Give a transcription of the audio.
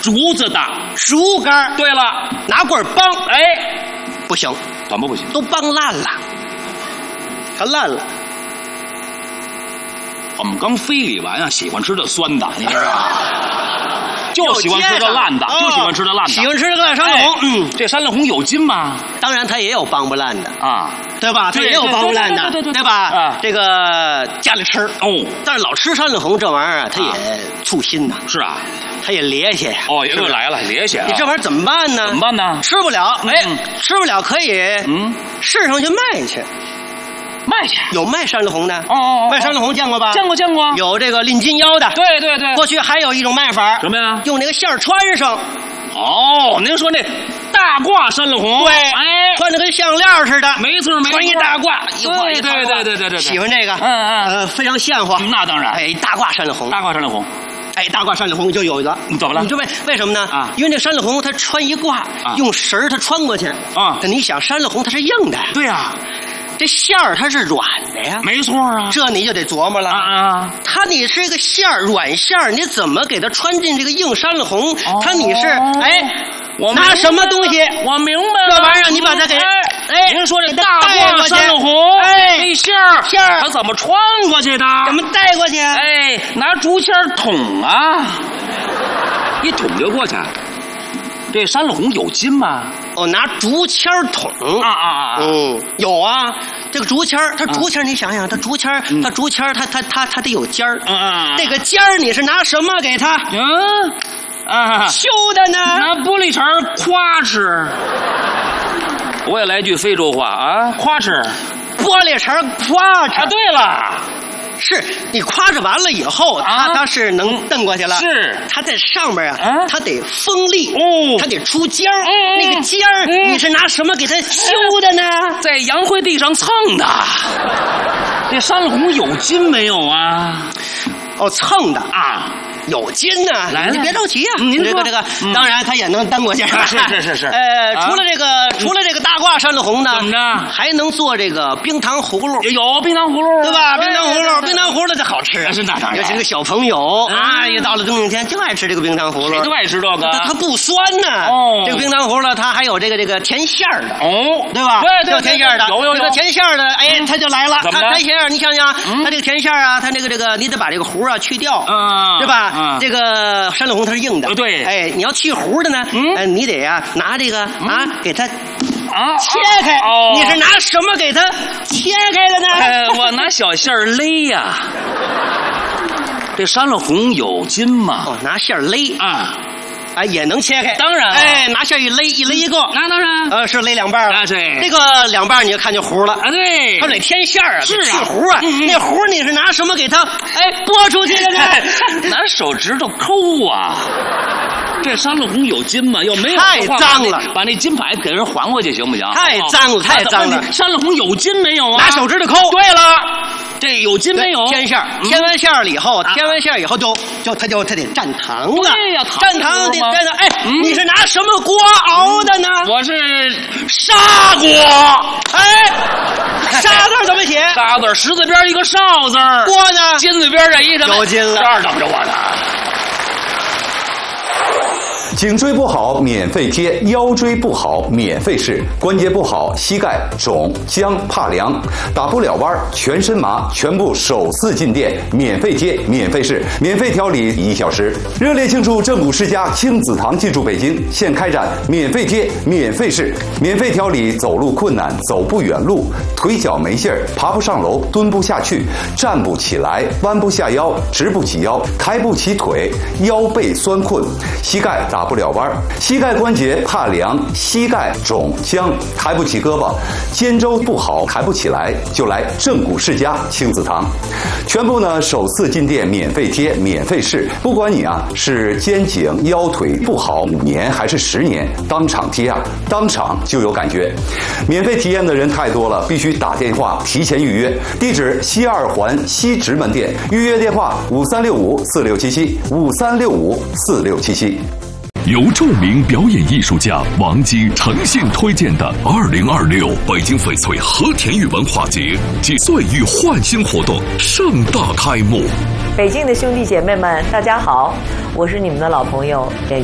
竹子的竹竿。 对了， 拿棍帮， 哎， 不行， 怎么不行？ 都帮烂了，它烂了。 我们刚非礼完啊，喜欢吃这酸的，你知道吗？就喜欢吃这烂的，就喜欢吃这烂的。 喜欢吃这个烂山梨红， 这山梨红有筋吗？ 当然它也有帮不烂的啊， 对吧？它也有帮不烂的，对吧？啊，这个家里吃哦，但是老吃山梨红这玩意儿啊，它也粗心呐。是啊，它也咧些呀。哦，又来了，咧些。你这玩意儿怎么办呢？怎么办呢？吃不了，哎，吃不了可以市上去卖去。卖去有卖山梨红的卖山梨红见过吧？见过。有这个拎金腰的，对。过去还有一种卖法，什么呀？用那个线穿上。哦，您说那大褂山梨红，对，哎，穿的跟项链似的，没错，穿一大褂，对，喜欢这个，非常现化。那当然，哎，大褂山梨红，哎，大褂山梨红就有的，你怎么了？你知道为什么呢？啊，因为那山梨红它穿一褂，用绳它穿过去啊。你想山梨红它是硬的，对呀。这馅儿它是软的呀，没错啊，这你就得琢磨了啊。你是个馅儿软馅儿，你怎么给它穿进这个硬山梨红？你是我拿什么东西？我明白了，这玩意儿你把它给您说这大褂山梨红，这馅儿它怎么穿过去的？怎么带过去？哎，拿竹签捅啊，一捅就过去。这山梨红有筋吗？哦，拿竹签捅有啊。这个竹签它竹签你想想，它竹签它得有尖儿。这个尖儿你是拿什么给它？修的呢？拿玻璃碴夸哧。我也来句非洲话啊，夸哧。玻璃碴夸哧。对了。是你夸着完了以后，它是能蹬过去了。是，它在上面啊，它得锋利哦，它得出尖儿。那个尖儿，你是拿什么给它修的呢？在洋灰地上蹭的。这山梨红有筋没有啊？哦，蹭的啊。有筋呢，你别着急啊。您这个，当然它也能蹬过去。是。除了这个大褂山梨红呢，怎么着？还能做这个冰糖葫芦。有冰糖葫芦，对吧？冰糖葫芦这好吃啊，是那当然。尤其这个小朋友啊，一到了冬天就爱吃这个冰糖葫芦。谁都爱吃这个，它不酸呢。哦，这个冰糖葫芦它还有这个甜馅儿的。哦，对吧？对，有甜馅儿的。有这个甜馅儿的，哎，它就来了。它甜馅儿，你想想，它这个甜馅儿啊，它这个你得把这个核啊去掉，对吧？这个山梨红它是硬的，对，哎，你要去核的呢，你得拿这个给它切开。你是拿什么给它切开的呢？我拿小线勒呀。这山梨红有筋吗？哦，拿线勒啊。哎，也能切开，当然，哎，拿线一勒一个，那当然，是勒两半了，对，这个两半你就看见核了啊，对，它得添馅儿啊，是去核啊，那核你是拿什么给它拨出去的呢？拿手指头抠啊。这山梨红有筋吗？要没有太脏了，把那金牌给人还回去行不行？太脏了，太脏了。山梨红有筋没有啊？拿手指头抠。对了。这有筋没有？添馅儿，添完馅儿了以后，它得蘸糖了。对呀，蘸糖得蘸糖。哎，你是拿什么锅熬的呢？我是砂锅。哎，砂字怎么写？砂字十字边一个少字。锅呢？金字边这一个。有筋了。这儿怎么着我呢？ 颈椎不好免费贴，腰椎不好免费试，关节不好膝盖肿僵怕凉打不了弯全身麻，全部首次进店免费贴免费试，免费调理1小时。热烈庆祝正骨世家亲子堂进驻北京，现开展免费贴免费试，免费调理走路困难走不远路，腿脚没劲儿爬不上楼蹲不下去站不起来弯不下腰直不起腰抬不起腿腰背酸困膝盖打不了弯，膝盖关节怕凉，膝盖肿僵，抬不起胳膊，肩周不好抬不起来，就来正骨世家亲子堂。全部呢首次进店免费贴免费试，不管你是肩颈腰腿不好5年还是10年，当场贴当场就有感觉。免费体验的人太多了，必须打电话提前预约。地址西2环西直门店，预约电话5365467753654677。 由著名表演艺术家王姬诚信推荐的2026北京翡翠和田玉文化节及岁玉焕新活动盛大开幕。 北京的兄弟姐妹们，大家好，我是你们的老朋友